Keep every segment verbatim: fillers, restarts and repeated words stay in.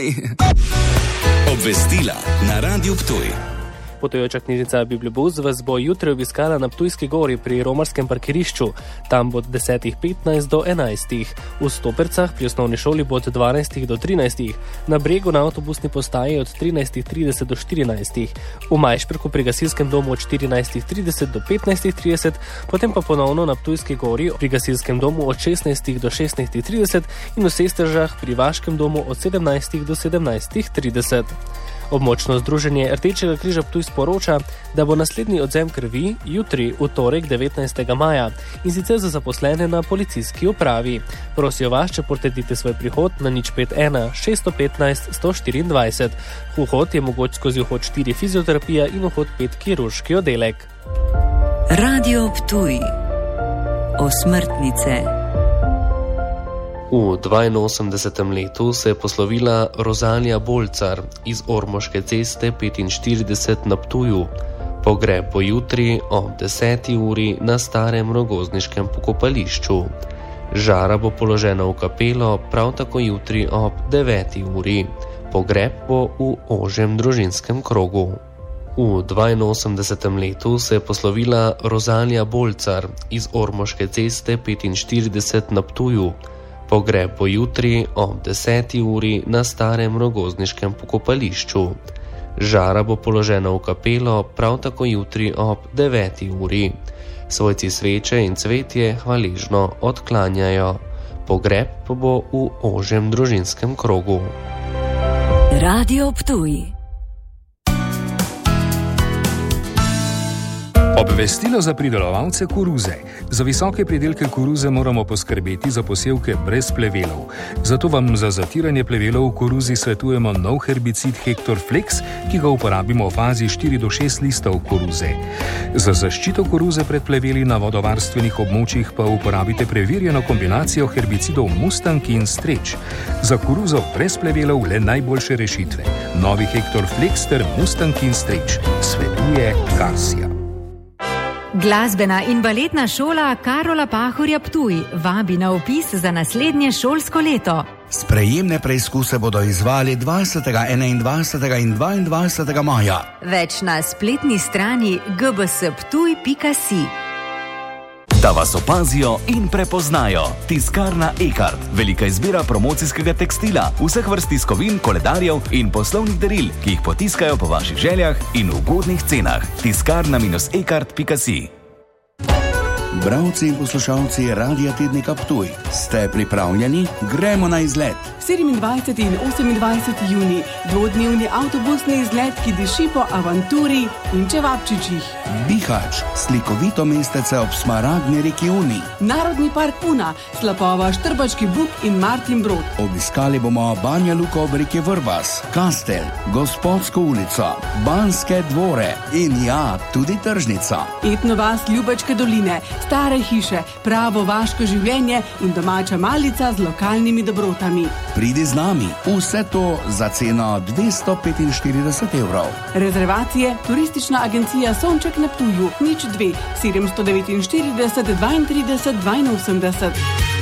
Obvestila na Radiu Ptuj. Potujoča knjižnica Bibliobus vas bo jutri obiskala na Ptujski gori pri romarskem parkirišču. Tam bo od desetih petnajst do enajstih. V Stopercah pri osnovni šoli bo od dvanajstih do trinajstih. Na Bregu na avtobusni postaji od trinajstih trideset do štirinajstih. V Majšperku pri gasilskem domu od štirinajstih trideset do petnajstih trideset, potem pa ponovno na Ptujski gori pri gasilskem domu od šestnajstih do šestnajstih trideset in v Sestržah pri Vaškem domu od sedemnajstih do sedemnajstih trideset. Območno združenje Rdečega križa Ptuj sporoča, da bo naslednji odzem krvi jutri, v torek devetnajstega maja, in sicer za zaposlene na policijski upravi. Prosijo vas, če potrdite svoj prihod na nič pet ena šeststo petnajst sto štiriindvajset. Vhod je mogoč skozi vhod štiri fizioterapija in vhod pet kirurški oddelek. Radio Ptuj. Osmrtnice. V dvainosemdesetem letu se je poslovila Rozalija Bolcar iz Ormoške ceste petinštirideset na Ptuju. Pogreb bo jutri ob deseti uri na starem rogozniškem pokopališču. Žara bo položena v kapelo prav tako jutri ob deveti uri. Pogreb bo v ožjem družinskem krogu. V dvainosemdesetem letu se je poslovila Rozalija Bolcar iz Ormoške ceste petinštirideset na Ptuju. Pogreb bo jutri ob deseti uri na starem rogozniškem pokopališču. Žara bo položena v kapelo prav tako jutri ob deveti uri. Svojci sveče in cvetje hvaležno odklanjajo. Pogreb pa bo v ožjem družinskem krogu. Radio Ptuj. Obvestilo za pridelovalce koruze. Za visoke pridelke koruze moramo poskrbeti za posevke brez plevelov. Zato vam za zatiranje plevelov v koruzi svetujemo nov herbicid Hektor Flex, ki ga uporabimo v fazi štiri do šest listov koruze. Za zaščito koruze pred pleveli na vodovarstvenih območjih pa uporabite preverjeno kombinacijo herbicidov Mustang in Streč. Za koruzo brez plevelov le najboljše rešitve. Novi Hektor Flex ter Mustang in Streč. Svetuje Karsija. Glasbena in baletna šola Karola Pahorja Ptuj vabi na vpis za naslednje šolsko leto. Sprejemne preizkuse bodo izvali dvajsetega, enaindvajsetega in dvaindvajsetega maja. Več na spletni strani g b s ptuj pika si. Da vas opazijo in prepoznajo. Tiskarna Ekart. Velika izbira promocijskega tekstila, vseh vrst tiskovin, koledarjev in poslovnih daril, ki jih potiskajo po vaših željah in v ugodnih cenah. tiskarna ekart pika si. Bralci in poslušalci Radia Tednika Ptuj, ste pripravljeni? Gremo na izlet. sedemindvajseti in osemindvajseti junij, dvodnevni avtobusni izlet, ki diši po avanturi in čevapčičih. Bihać, slikovito mestece ob smaragdni reki Uni. Narodni park Puna, Slapova, Štrbački Buk in Martin Brod. Obiskali bomo Banja Luko ob reki Vrbas, Kastel, Gospodsko ulico, Banske dvore in ja, tudi tržnica. Etno vas Ljubačke doline, stare hiše, pravo vaško življenje in domača malica z lokalnimi dobrotami. Pridi z nami, vse to za ceno dvesto petinštirideset evrov. Rezervacije Turistična agencija Sonček na Ptuju, nič dve, sedemsto devetinštirideset, dvaintrideset, dvainosemdeset.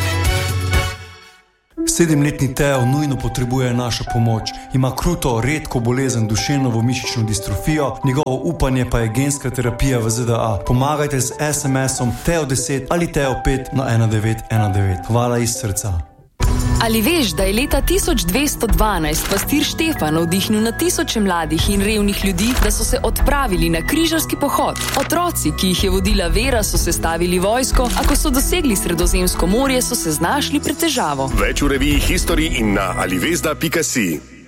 Sedemletni Teo nujno potrebuje našo pomoč. Ima kruto, redko bolezen duševno mišično distrofijo, njegovo upanje pa je genska terapija v Z D A. Pomagajte z es em esom Teo deset ali Teo pet na ena devet ena devet. Hvala iz srca. Ali veš, da je leta tisoč dvesto dvanajst pastir Štefan navdihnil na tisoče mladih in revnih ljudi, da so se odpravili na križarski pohod? Otroci, ki jih je vodila vera, so sestavili vojsko, a ko so dosegli Sredozemsko morje, so se znašli pred težavo. Več v reviji History in na alivezda pika si.